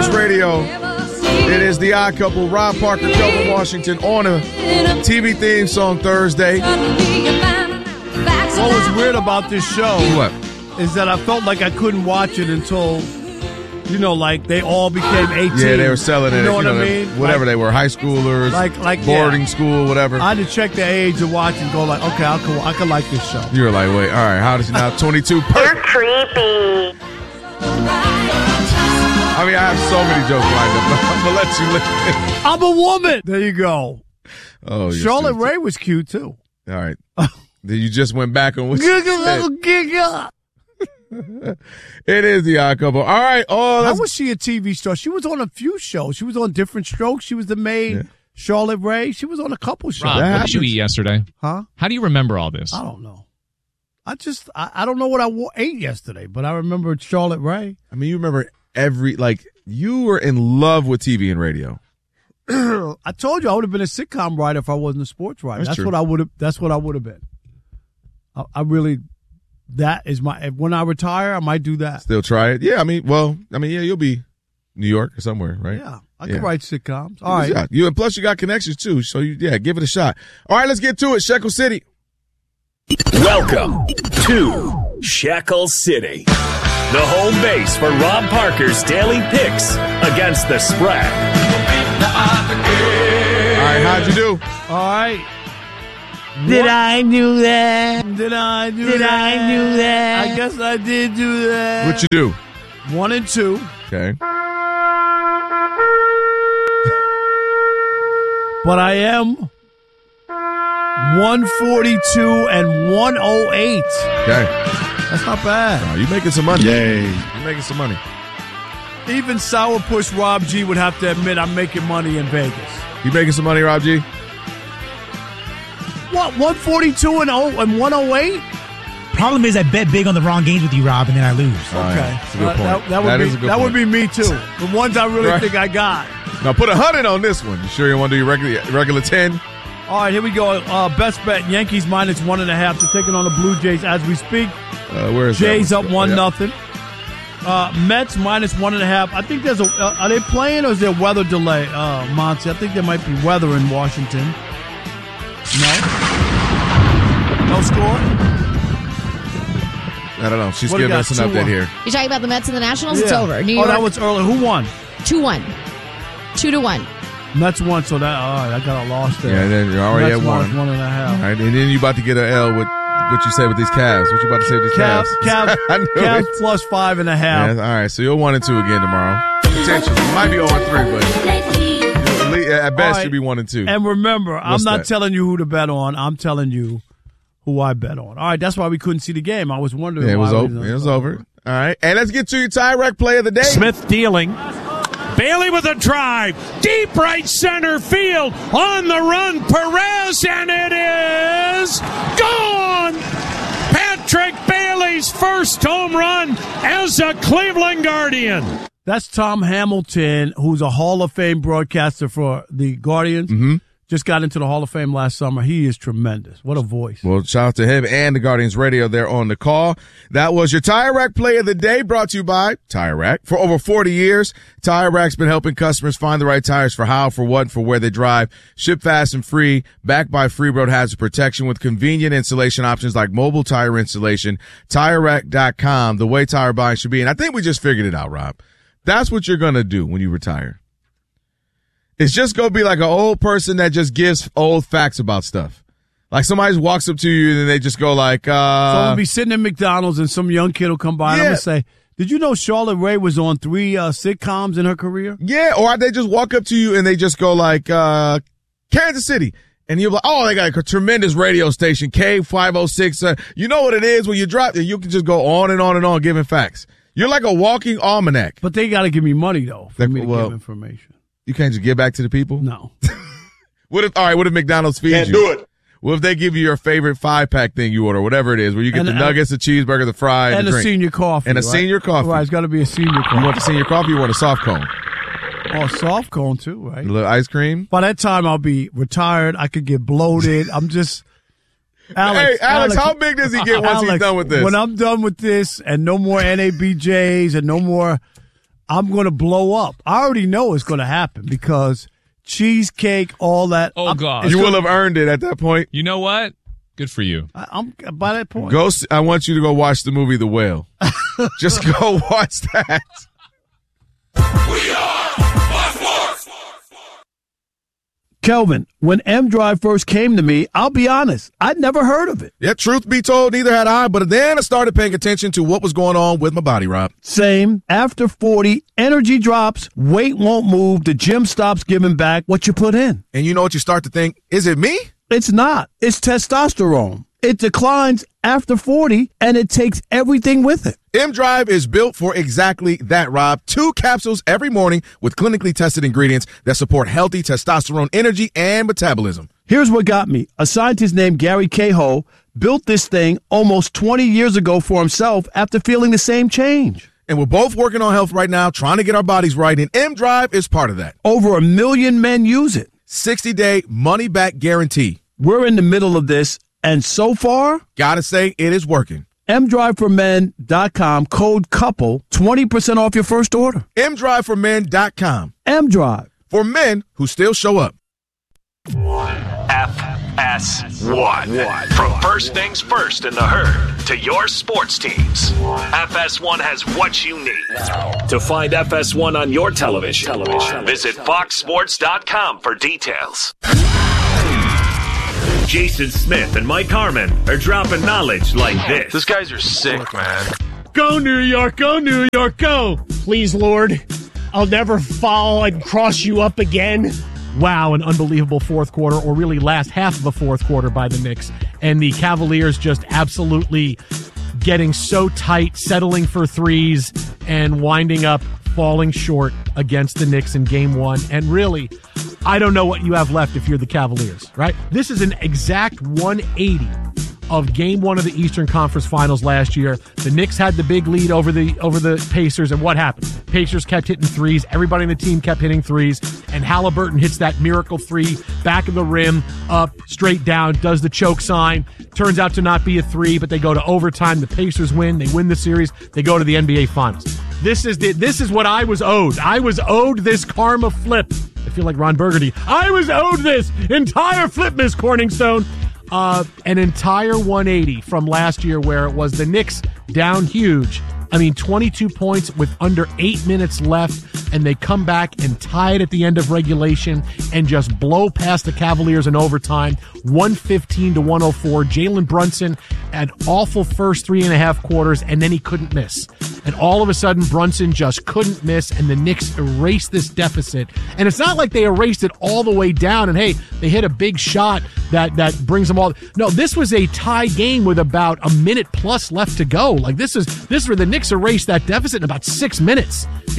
Sports Radio. It is the Odd Couple, Rob Parker, Kelvin Washington on a TV theme song Thursday. What was weird about this show is that I felt like I couldn't watch it until, like they all became 18. Yeah, they were selling it. You know what I mean? Whatever they were, high schoolers, boarding school, whatever. I had to check the age and watch and go like, okay, I can like this show. You were like, wait, all right, how does it now 22? You're creepy. I mean, I have so many jokes lined up. I'm going to let you listen. I'm a woman. There you go. Oh, Charlotte Rae was cute, too. All right. Then you just went back on what you said. It is the Odd Couple. All right. How was she a TV star? She was on a few shows. She was on Different Strokes. She was the maid. Yeah. Charlotte Rae. She was on a couple shows. Rob, what did you eat yesterday? Huh? How do you remember all this? I don't know. I don't know what I ate yesterday, but I remember Charlotte Rae. I mean, you remember you were in love with TV and radio. I told you I would have been a sitcom writer if I wasn't a sports writer. That's what I would have been. I really, that is when I retire, I might do that. Still try it? Yeah, you'll be New York or somewhere, right? Yeah, I can write sitcoms. All right. And plus you got connections too, so give it a shot. All right, let's get to it. Shekel City. Welcome to Shekel City, the home base for Rob Parker's daily picks against the spread. All right, how'd you do? All right. Did I do that? I do that? I guess I did do that. What'd you do? 1 and 2. Okay. But I am 142 and 108. Okay. That's not bad. No, you're making some money. Yay. You're making some money. Even Sourpuss Rob G would have to admit I'm making money in Vegas. You making some money, Rob G? What, 142 and 108? Problem is I bet big on the wrong games with you, Rob, and then I lose. Okay. That's a good point. That would be me, too. The ones I really think I got. Now put 100 on this one. You sure you want to do your regular 10? All right, here we go. Best bet, Yankees minus 1.5. They're taking on the Blue Jays as we speak. Where is Jays that? up 1-0. Mets minus 1.5. I think there's are they playing or is there weather delay, Monty? I think there might be weather in Washington. No score? I don't know. She's giving us an update here. You're talking about the Mets and the Nationals? Yeah. It's over. New York. Oh, that was early. Who won? 2-1. 2-1. Mets won, so that I got a loss there. Yeah, then you already had one. 1.5. All right, and then you about to get an L with what you say with these Cavs. What you about to say with these Cavs? Cavs plus 5.5. Yeah, all right, so you're 1 and 2 again tomorrow. Potentially, you might be 0 and 3, but at best you'll be 1 and 2. And remember, I'm not telling you who to bet on. I'm telling you who I bet on. All right, that's why we couldn't see the game. I was wondering. Yeah, it was why over. It was over. All right, and let's get to your tie-rack play of the day. Smith dealing. Bailey with a drive. Deep right center field. On the run, Perez, and it is gone! Patrick Bailey's first home run as a Cleveland Guardian. That's Tom Hamilton, who's a Hall of Fame broadcaster for the Guardians. Mm-hmm. Just got into the Hall of Fame last summer. He is tremendous. What a voice. Well, shout out to him and the Guardians Radio there on the call. That was your Tire Rack Play of the Day, brought to you by Tire Rack. For over 40 years, Tire Rack's been helping customers find the right tires for how, for what, for where they drive. Ship fast and free, backed by Free Road Hazard Protection with convenient installation options like mobile tire installation. TireRack.com, the way tire buying should be. And I think we just figured it out, Rob. That's what you're going to do when you retire. It's just going to be like an old person that just gives old facts about stuff. Like somebody walks up to you and they just go like, Someone will be sitting at McDonald's and some young kid will come by and I'm going to say, did you know Charlotte Rae was on 3 sitcoms in her career? Yeah, or they just walk up to you and they just go like, Kansas City. And you're like, oh, they got a tremendous radio station, K506. You know what it is when you drop it, you can just go on and on and on giving facts. You're like a walking almanac. But they got to give me money, though, for me to give information. You can't just give back to the people? No. What if McDonald's feeds Can't you? do it. What if they give you your favorite 5-pack thing you order, whatever it is, where you get the nuggets, the cheeseburger, the fries, and the a drink. senior coffee. And a right? senior coffee. Right, it's got to be a senior coffee. You want the senior coffee, you want a soft cone? Oh, soft cone too, right? A little ice cream? By that time, I'll be retired. I could get bloated. I'm just... Alex, how big does he get once he's done with this? When I'm done with this and no more NABJs and no more I'm going to blow up. I already know it's going to happen because cheesecake, all that. Oh, God. You will have earned it at that point. You know what? Good for you. I'm by that point. I want you to go watch the movie The Whale. Just go watch that. We are Fox Sports. Kelvin, when M-Drive first came to me, I'll be honest, I'd never heard of it. Yeah, truth be told, neither had I, but then I started paying attention to what was going on with my body, Rob. Same. After 40, energy drops, weight won't move, the gym stops giving back what you put in. And you know what you start to think? Is it me? It's not. It's testosterone. It declines after 40, and it takes everything with it. M-Drive is built for exactly that, Rob. 2 capsules every morning with clinically tested ingredients that support healthy testosterone energy and metabolism. Here's what got me. A scientist named Gary Cahill built this thing almost 20 years ago for himself after feeling the same change. And we're both working on health right now, trying to get our bodies right, and M-Drive is part of that. Over 1 million men use it. 60-day money-back guarantee. We're in the middle of this, and so far, gotta say, it is working. MDriveForMen.com, code COUPLE, 20% off your first order. MDriveForMen.com. M-Drive. For men who still show up. FS1. From first things first in the herd to your sports teams, FS1 has what you need. To find FS1 on your television, visit FoxSports.com for details. Jason Smith and Mike Harmon are dropping knowledge like this. These guys are sick, man. Go, New York, go, New York, go. Please, Lord, I'll never fall and cross you up again. Wow, an unbelievable fourth quarter, or really last half of a fourth quarter by the Knicks. And the Cavaliers just absolutely getting so tight, settling for threes, and winding up falling short against the Knicks in game 1. And really, I don't know what you have left if you're the Cavaliers, right? This is an exact 180 of game 1 of the Eastern Conference Finals last year. The Knicks had the big lead over the Pacers, and what happened? Pacers kept hitting threes. Everybody on the team kept hitting threes, and Halliburton hits that miracle three, back of the rim, up, straight down, does the choke sign. Turns out to not be a three, but they go to overtime. The Pacers win. They win the series. They go to the NBA Finals. This is what I was owed. I was owed this karma flip. I feel like Ron Burgundy. I was owed this entire flip, Miss Corningstone. An entire 180 from last year where it was the Knicks down huge. 22 points with under 8 minutes left, and they come back and tie it at the end of regulation and just blow past the Cavaliers in overtime, 115-104. Jalen Brunson had awful first 3.5 quarters, and then he couldn't miss. And all of a sudden, Brunson just couldn't miss, and the Knicks erased this deficit. And it's not like they erased it all the way down, and hey, they hit a big shot that brings them all. No, this was a tie game with about a minute plus left to go. Like this is where the Knicks erased that deficit in about 6 minutes. A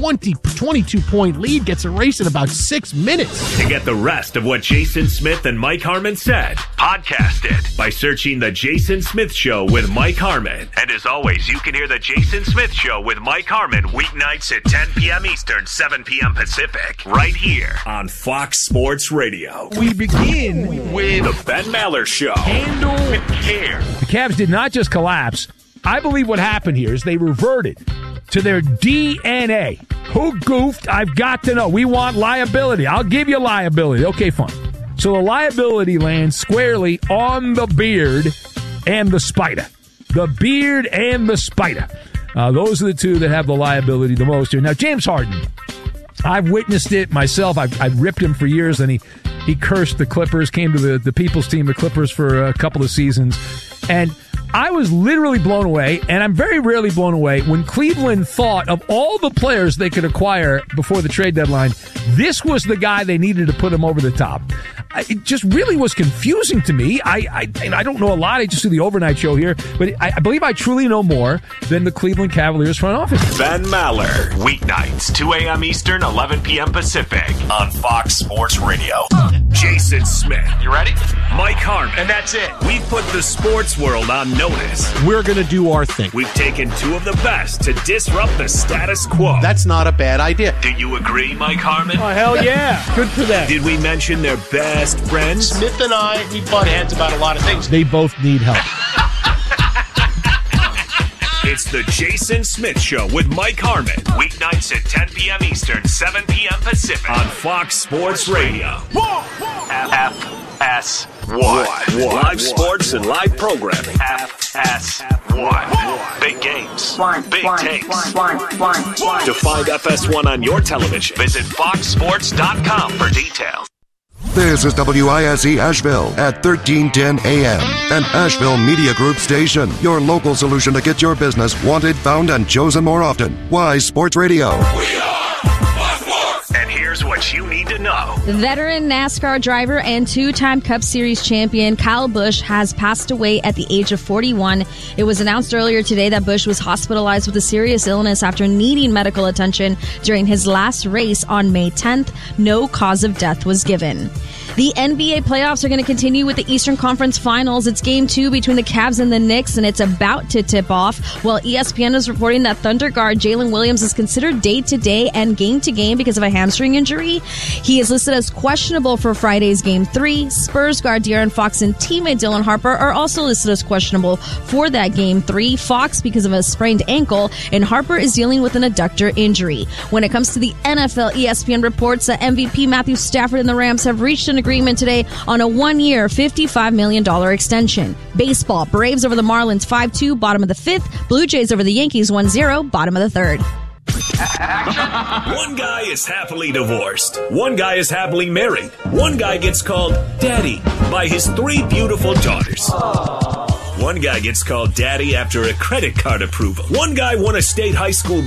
22-point lead gets erased in about 6 minutes. To get the rest of what Jason Smith and Mike Harmon said, podcast it by searching The Jason Smith Show with Mike Harmon. And as always, you can hear The Jason Smith Show with Mike Harmon weeknights at 10 p.m. Eastern, 7 p.m. Pacific, right here on Fox Sports Radio. We begin with The Ben Maller Show. Handle with care. The Cavs did not just collapse. I believe what happened here is they reverted to their DNA. Who goofed? I've got to know. We want liability. I'll give you liability. Okay, fine. So the liability lands squarely on the Beard and the Spider. The Beard and the Spider. Those are the two that have the liability the most here. Now, James Harden, I've witnessed it myself. I've ripped him for years, and he cursed the Clippers, came to the people's team, the Clippers, for a couple of seasons. And I was literally blown away, and I'm very rarely blown away, when Cleveland thought of all the players they could acquire before the trade deadline, this was the guy they needed to put him over the top. It just really was confusing to me. I don't know a lot. I just do the overnight show here, but I believe I truly know more than the Cleveland Cavaliers front office. Ben Maller, weeknights, 2 a.m. Eastern, 11 p.m. Pacific, on Fox Sports Radio. Jason Smith. You ready? Mike Harmon. And that's it. We put the sports world on notice. We're going to do our thing. We've taken two of the best to disrupt the status quo. That's not a bad idea. Do you agree, Mike Harmon? Oh, hell yeah. Good for them. Did we mention their best friends? Smith and I, we butt heads about a lot of things. They both need help. It's the Jason Smith Show with Mike Harmon. Weeknights at 10 p.m. Eastern, 7 p.m. Pacific on Fox Sports Radio. FS1. Live sports and live programming. FS1. Big games. Big takes. To find FS1 on your television, visit foxsports.com for details. This is WISE Asheville at 1310 AM, an Asheville Media Group station. Your local solution to get your business wanted, found, and chosen more often. Wise Sports Radio. We are Fox Sports. And here's what you need to know. Veteran NASCAR driver and two-time Cup Series champion Kyle Busch has passed away at the age of 41. It was announced earlier today that Busch was hospitalized with a serious illness after needing medical attention during his last race on May 10th. No cause of death was given. The NBA playoffs are going to continue with the Eastern Conference Finals. It's Game 2 between the Cavs and the Knicks, and it's about to tip off. Well, ESPN is reporting that Thunder guard Jalen Williams is considered day-to-day and game-to-game because of a hamstring injury. He is listed as questionable for Friday's Game 3. Spurs guard De'Aaron Fox and teammate Dylan Harper are also listed as questionable for that Game 3. Fox because of a sprained ankle, and Harper is dealing with an adductor injury. When it comes to the NFL, ESPN reports that MVP Matthew Stafford and the Rams have reached an agreement today on a one-year, $55 million extension. Baseball, Braves over the Marlins 5-2, bottom of the 5th. Blue Jays over the Yankees 1-0, bottom of the 3rd. One guy is happily divorced. One guy is happily married. One guy gets called Daddy by his 3 beautiful daughters. One guy gets called Daddy after a credit card approval. One guy won a state high school